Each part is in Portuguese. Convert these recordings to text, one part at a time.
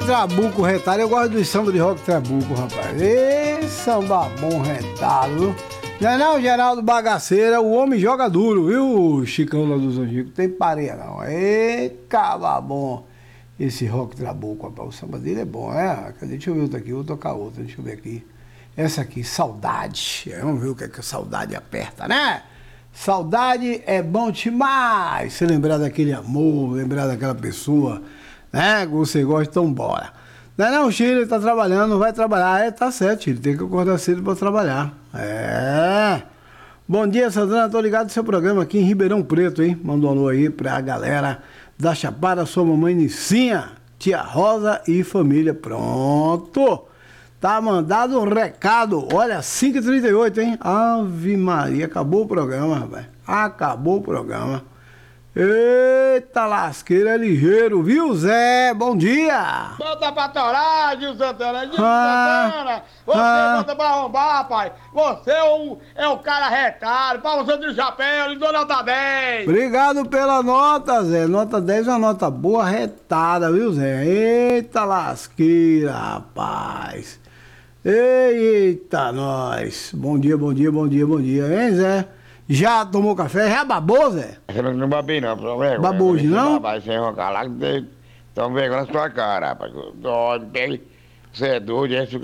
Rock Trabuco retado. Eu gosto do samba de Rock Trabuco, rapaz. Ê, samba bom retado. Não é não, Geraldo Bagaceira? O homem joga duro, viu, Chicão lá dos Angicos? Tem pareia não. Ê, cava bom. Esse Rock Trabuco, rapaz. O samba dele é bom, é? Deixa eu ver outra aqui, vou tocar outra. Deixa eu ver aqui. Essa aqui, Saudade. Vamos ver o que é que a saudade aperta, né? Saudade é bom demais. Você lembrar daquele amor, lembrar daquela pessoa, né? Que você gosta, então bora. Não é não, Chile, tá trabalhando, vai trabalhar. Tá certo, Chile, tem que acordar cedo pra trabalhar. Bom dia, Santana, tô ligado no seu programa aqui em Ribeirão Preto, hein? Manda um alô aí pra galera da Chapada, sua mamãe Nicinha, tia Rosa e família. Pronto! Tá mandado um recado. Olha, 5h38, hein? Ave Maria, acabou o programa, rapaz. Acabou o programa. Eita lasqueira, é ligeiro, viu, Zé? Bom dia! Bota pra torar, Gil Santana! Gil Santana! Você bota pra arrombar, pai! Você é o cara retado, pra você de chapéu, lhe dou nota 10! Obrigado pela nota, Zé. Nota 10 é uma nota boa, retada, viu, Zé? Eita lasqueira, rapaz! Eita, nós! Bom dia, bom dia, bom dia, bom dia, hein, Zé? Já tomou café? Já babou, Zé? Eu não babei não, por vergonha. Babou hoje, não? Vai sem roncar lá, que tão vergonha na sua cara, rapaz. Você é doido, é isso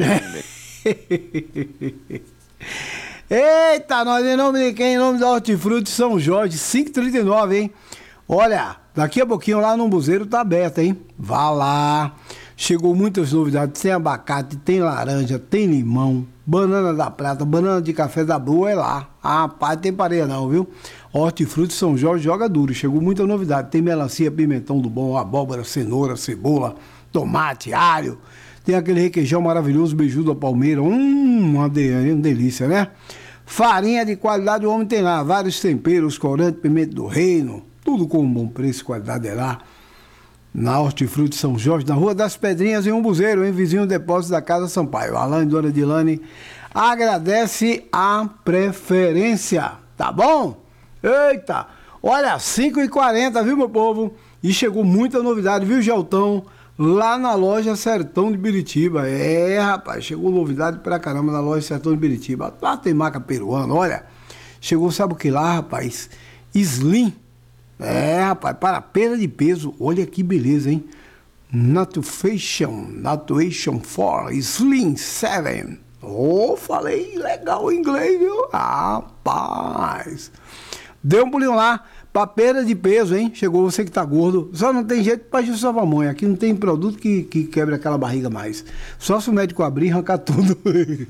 que Eita, nós em nome de quem? Em nome da Hortifruti São Jorge, 5h39, hein? Olha, daqui a pouquinho lá no Umbuzeiro tá aberto, hein? Vá lá. Chegou muitas novidades, tem abacate, tem laranja, tem limão, banana da prata, banana de café da Boa, é lá. Rapaz, tem pareia não, viu? Hortifruti São Jorge joga duro, chegou muita novidade. Tem melancia, pimentão do bom, abóbora, cenoura, cebola, tomate, alho. Tem aquele requeijão maravilhoso, beijudo da palmeira, uma delícia, né? Farinha de qualidade, o homem tem lá, vários temperos, corante, pimenta do reino, tudo com um bom preço e qualidade é lá. Na Hortifruti São Jorge, na Rua das Pedrinhas, em Umbuzeiro, em vizinho do depósito da Casa Sampaio. Alain e Dona Dilane agradece a preferência, tá bom? Eita, olha, 5h40, viu, meu povo? E chegou muita novidade, viu, Geltão? Lá na loja Sertão de Biritiba. Rapaz, chegou novidade pra caramba na loja Sertão de Biritiba. Lá tem marca peruana, olha. Chegou, sabe o que lá, rapaz? Slim. Rapaz, para perda de peso, olha que beleza, hein? Naturation 4 Slim 7. Falei legal em inglês, viu? Rapaz. Dê um pulinho lá, para perda de peso, hein? Chegou você que tá gordo. Só não tem jeito pra ajustar a pamonha. Aqui não tem produto que quebre aquela barriga mais. Só se o médico abrir e arrancar tudo.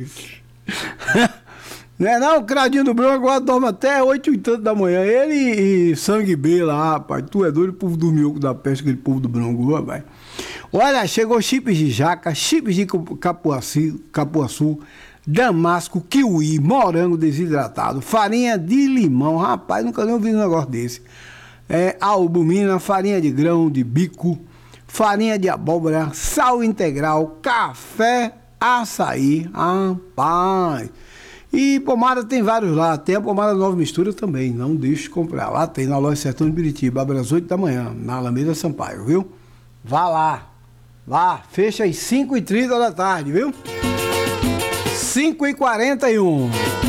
Não é não? O Cradinho do Branco agora dorme até 8h30 da manhã. Ele e Sangue B lá, rapaz. Tu é doido, o povo dormiu da peste, aquele povo do Branco, rapaz. Olha, chegou chips de jaca, chips de capuaçu, damasco, kiwi, morango desidratado, farinha de limão. Rapaz, nunca nem ouvi um negócio desse. Albumina, farinha de grão, de bico, farinha de abóbora, sal integral, café, açaí. Rapaz... E pomada tem vários lá, tem a pomada Nova Mistura também, não deixe de comprar. Lá tem na loja Sertão de Biritiba, abre às 8 da manhã, na Alameda Sampaio, viu? Vá lá, fecha às 5h30 da tarde, viu? 5h41.